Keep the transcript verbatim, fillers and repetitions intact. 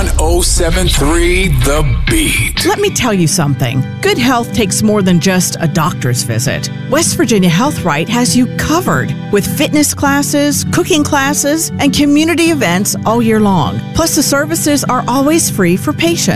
one oh seven three The Beat. Let me tell you something. Good health takes more than just a doctor's visit. West Virginia Health Right has you covered with fitness classes, cooking classes, and community events all year long. Plus, the services are always free for patients.